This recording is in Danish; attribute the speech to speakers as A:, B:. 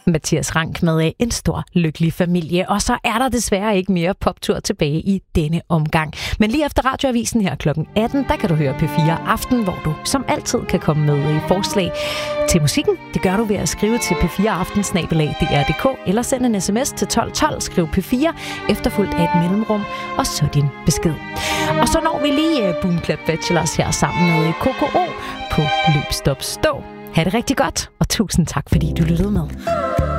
A: Mathias Rank med En stor lykkelig familie. Og så er der desværre ikke mere poptur tilbage i denne omgang. Men lige efter radioavisen her kl. 18, der kan du høre P4 Aften, hvor du som altid kan komme med forslag til musikken. Det gør du ved at skrive til p4aften@dr.dk eller sende en sms til 1212, skriv P4, efterfulgt af et mellemrum, og så din besked. Og så når vi lige Boom Clap Bachelors her sammen med KKO på Løb Stop Stå. Ha' det rigtig godt, og tusind tak, fordi du lyttede med.